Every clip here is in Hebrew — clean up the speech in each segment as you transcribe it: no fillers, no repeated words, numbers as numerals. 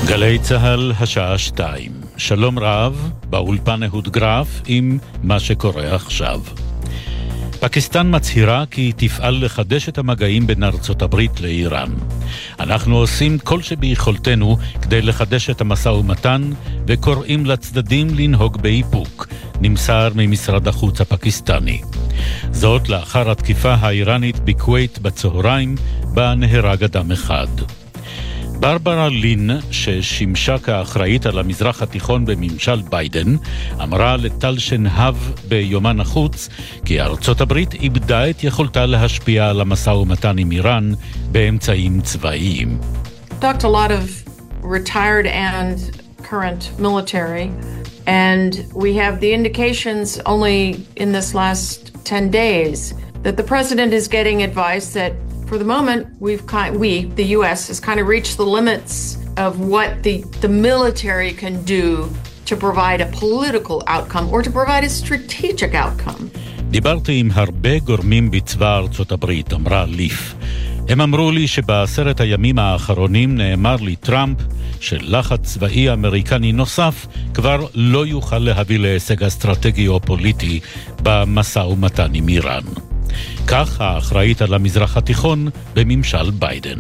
גלי צהל השעה 2. שלום רב, באולפן אהוד גרף עם מה שקורה עכשיו. פקיסטן מצהירה כי תפעל לחדש את המגעים בין ארצות הברית לאיראן. אנחנו עושים כל שביכולתנו כדי לחדש את המשא ומתן וקוראים לצדדים לנהוג באיפוק, נמסר ממשרד החוץ הפקיסטני. זאת לאחר התקיפה האיראנית בכווית בצהריים בה נהרג אדם אחד. ברברה לין, ששימשה כאחראית על המזרח התיכון בממשל ביידן, אמרה לטל שנהב ביומן החוץ כי ארצות הברית איבדה את יכולתה להשפיע על המשא ומתן עם איראן באמצעים צבאיים. Talked a lot of retired and current military, and we have the indications only in this last 10 days that the president is getting advice that for the moment, the U.S. has kind of reached the limits of what the military can do to provide a political outcome or to provide a strategic outcome. דיברתי עם הרבה גורמים בצבא ארצות הברית, אמרה ליף. הם אמרו לי שבעשרת הימים האחרונים נאמר לי טראמפ שלחץ צבאי אמריקני נוסף כבר לא יוכל להביא להישג אסטרטגי או פוליטי במשא ומתן עם איראן. כך האחראית על המזרח התיכון בממשל ביידן.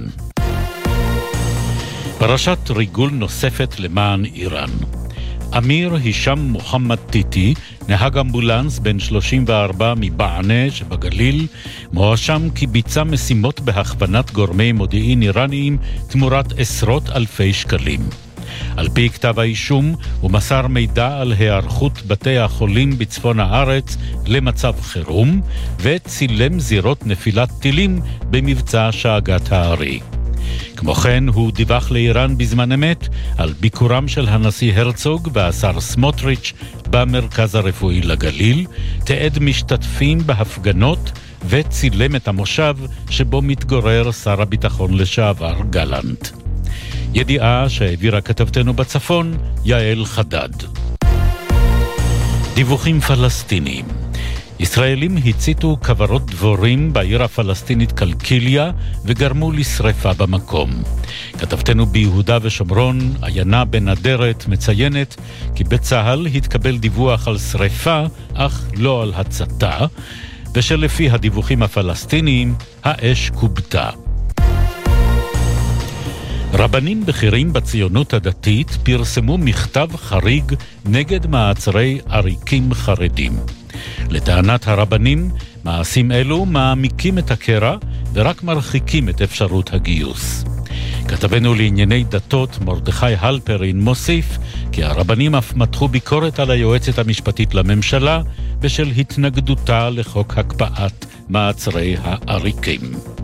פרשת ריגול נוספת למען איראן. אמיר הישם מוחמד טיטי, נהג אמבולנס בן 34 מבענה שבגליל, מואשם כי ביצע משימות בהכוונת גורמי מודיעין איראניים תמורת עשרות אלפי שקלים. על פי כתב האישום הוא מסר מידע על היערכות בתי החולים בצפון הארץ למצב חירום וצילם זירות נפילת טילים במבצע שאגת הארי. כמו כן הוא דיווח לאיראן בזמן אמת על ביקורם של הנשיא הרצוג והשר סמוטריץ' במרכז הרפואי לגליל, תעד משתתפים בהפגנות וצילם את המושב שבו מתגורר שר הביטחון לשעבר גלנט. ידיעה שהעבירה כתבתנו בצפון, יעל חדד. דיווחים פלסטיניים. ישראלים הציתו כוורות דבורים בעיר הפלסטינית קלקיליה וגרמו לשריפה במקום. כתבתנו ביהודה ושומרון, עיינה בן אדרת, מציינת כי בצהל התקבל דיווח על שריפה, אך לא על הצתה, ושלפי הדיווחים הפלסטיניים, האש קובתה. רבנים בכירים בציונות הדתית פרסמו מכתב חריג נגד מעצרי עריקים חרדים. לטענת הרבנים, מעשים אלו מעמיקים את הקרע ורק מרחיקים את אפשרות הגיוס. כתבנו לענייני דתות מרדכי הלפרין מוסיף כי הרבנים אף מתחו ביקורת על היועצת המשפטית לממשלה בשל התנגדותה לחוק הקפאת מעצרי העריקים.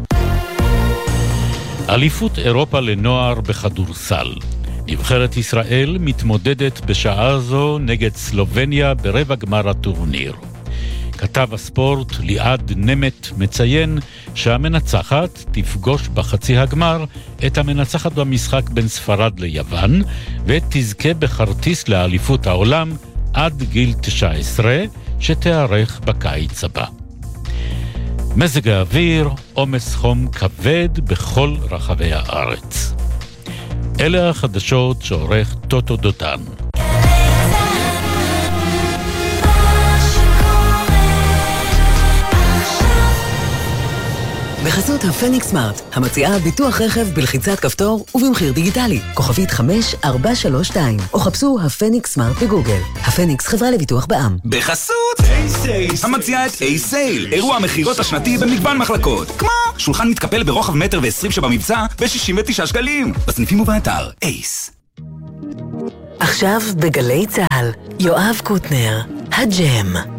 אליפות אירופה לנוער בכדורסל. נבחרת ישראל מתמודדת בשעה זו נגד סלובניה ברבע גמר הטורניר. כתב הספורט ליעד נמת מציין שהמנצחת תפגוש בחצי הגמר את המנצחת במשחק בין ספרד ליוון ותזכה בכרטיס לאליפות העולם עד גיל 19 שתארך בקיץ הבא. מזג האוויר, עומס חום כבד בכל רחבי הארץ. אלה החדשות שעורך טוטו דותן. בחסות הפניקס סמארט, המציעה ביטוח רכב בלחיצת כפתור ובמחיר דיגיטלי, כוכבית 5432, או חפשו הפניקס סמארט בגוגל. הפניקס חברה לביטוח בע"מ. בחסות A-Sales, המציעה את A-Sale, אירוע המחירות השנתי במגוון מחלקות, כמו שולחן מתקפל ברוחב 1.20 שבמבצע ב-69 שקלים, בסניפים ובאתר אייס. עכשיו בגלי צהל, יואב קוטנר, הג'ם.